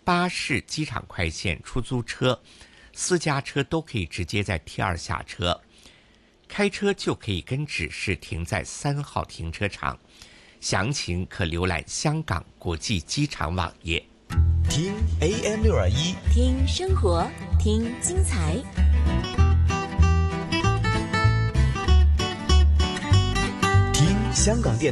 巴士、机场快线、出租车、私家车都可以直接在 T2 下车，开车就可以跟指示停在3号停车场。详情可浏览香港国际机场网页。 听 AM621， 听生活，听精彩。 听香港电